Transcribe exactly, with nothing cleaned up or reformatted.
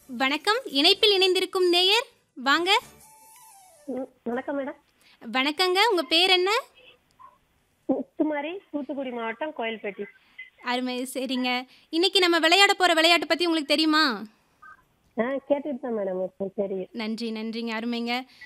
வணக்கம். இணைப்பில் இணைந்திருக்கும் நேயர் வாங்க. ம். வணக்கம் மேடம். வணக்கங்க. உங்க பேர் என்ன? முத்துமாரி, தூத்துக்குடி மாவட்டம், கோயில்பட்டி. அருமை. சரிங்க. இன்னைக்கு நம்ம விளையாட போற விளையாட்டு பத்தி உங்களுக்கு தெரியுமா? ஆ கேட்டுட்டு தான் மேடம் இருக்கேன். தெரியும். நன்றி, நன்றிங்க. அருமைங்க.